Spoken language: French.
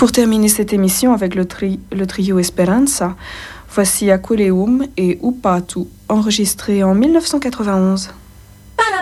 Pour terminer cette émission avec le trio Esperanza, voici Aqueleum et Upatu, enregistrés en 1991.